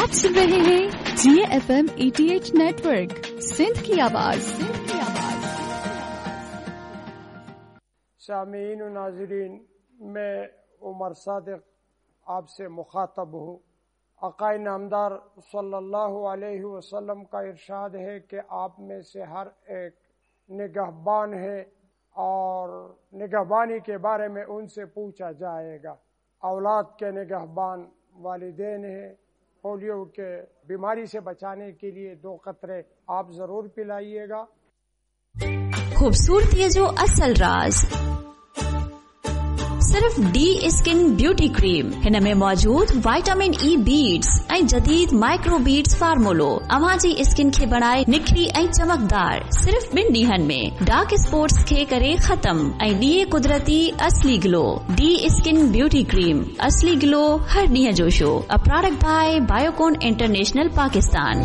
आप सुन रहे हैं GFM 88 network, Sindh की आवाज। सामीन और नाज़रीन, मैं उमर सादिक आपसे मुखातब हूँ। आक़ाए नामदार सल्लल्लाहु अलैहि वसल्लम का इरशाद है कि आप में से हर एक निगहबान है और निगहबानी के बारे में उनसे पूछा जाएगा। औलाद के निगहबान वालिदैन है। पोलियो के बीमारी से बचाने के लिए 2 कतरे आप जरूर पिलाइएगा। खूबसूरती जो असल राज सिर्फ डी स्किन ब्यूटी क्रीम। हिन में मौजूद विटामिन ई बीड्स ऐं जदीद माइक्रो बीड्स फार्मूलो अवां जी स्किन खे बनाए निखरी ऐं चमकदार। सिर्फ 2 ॾींहनि में डार्क स्पॉट्स खे करे खत्म ऐं ॾिए कुदरती असली glow. D skin beauty cream, असली ग्लो हर ॾींहं जो show. A product by Biocon international Pakistan.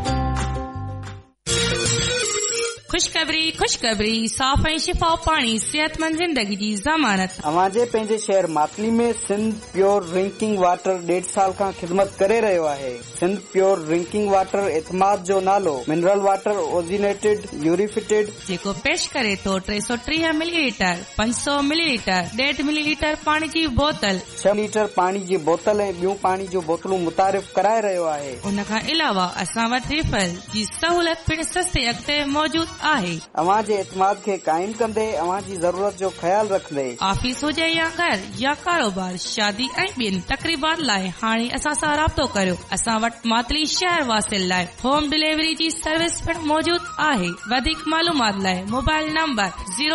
खुशखबरी साफ़ ऐं शिफा पाणी सेहतमंद जिंदगी जी ज़मानत। अवांजे पंहिंजे शहर मातली में सिंध प्योर ड्रिंकिंग वाटर 1.5 साल खां खिदमत करे रहियो आहे। सिंध प्योर ड्रिंकिंग वाटर एतमाद जो नालो मिनरल वाटर ओजिनेटेड यूरिफिटेड जेको पेश करे तो 330 मिलीलीटर, 500 मिलीलीटर, 1.5 मिलीलीटर पाणी जी बोतल, 6 लीटर पाणी जी बोतल ऐं ॿियूं पाणी जूं बोतलूं मुतारिफ कराए रहियो आहे। उन खां अलावा असां वटि रिफल जी सहूलियत पिण सस्ते अॻिते मौजूद आहे। अवां जे एतमाद खे काइम कंदे अवां जी ज़रूरत जो ख्याल रखंदे ऑफिस हुजे या घर या कारोबार, शादी ऐं ॿियनि तकरीबात लाइ हाणे असां सां राब्तो करियो। असां वटि मातली शहर वासिल लाइ होम डिलीवरी जी सर्विस पिण मौजूद आहे। वधीक मालूमात लाइ mobile number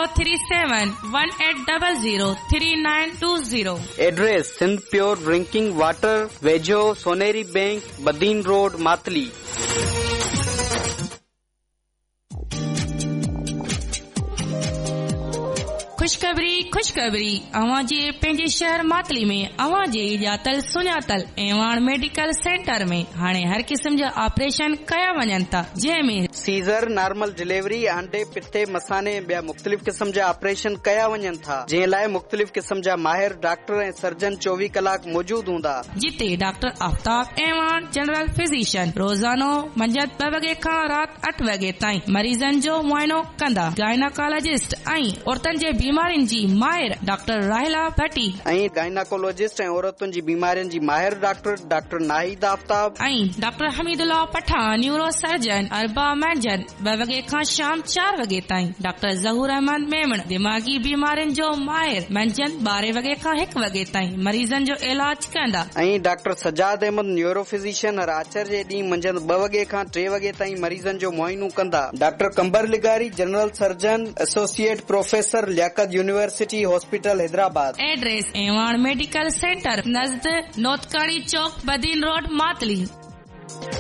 03718003920। Address Sindh pure drinking water, वेझो सोनेरी बैंक, बदीन रोड, मातली। खुशखबरी अवां जे पंहिंजे शहर मातली में अवां जे ॼातल सुञातल एवान मेडिकल सेंटर में हाणे हर क़िस्म जा ऑपरेशन कया वञनि था, जंहिंमें सीज़र, नॉर्मल डिलीवरी, आंडे, पिते, मसाने ऐं ॿिया मुख़्तलिफ़ क़िस्म जा ऑपरेशन कया वञनि था, जंहिं लाइ मुख़्तलिफ़ क़िस्म जा माहिर डॉक्टर ऐं सर्जन 24 कलाक मौजूद हूंदा। जिते doctor Aftab Evan general physician रोज़ानो मंझंदि 2 वॻे खां राति 8 वॻे ताईं मरीज़नि जो मुआइनो कंदा। गायनाकोलॉजिस्ट ऐं औरतुनि जे बीमारियुनि जी माहिर डॉक्टर राहिला भट्टी ऐं गायनाकोलॉजिस्ट ऐं औरतुनि जी बीमारियुनि जी माहिर डॉक्टर नाहिद आफ्ताब ऐं doctor Hameedullah Pathan neuro surgeon अरबा मंझंदि 2 वॻे खां शाम 4 वॻे ताईं। डॉक्टर ज़हूर अहमद मेमण दिमागी बीमारियुनि जो माहिर मंझंदि 12 वॻे खां 1 वॻे ताईं मरीज़नि जो इलाज कंदा। ऐं doctor Sajjad Ahmad neuro physician हर आचर जे ॾींहुं मंझंदि 2 वॻे खां 3 वॻे ताईं मरीज़नि जो मुआइनो कंदा। डॉक्टर कंबर लिगारी general surgeon associate professor Liaquat university hospital Hyderabad. Address Evan medical centre नज़द नौतकाड़ी चौक, बदीन रोड, मातली।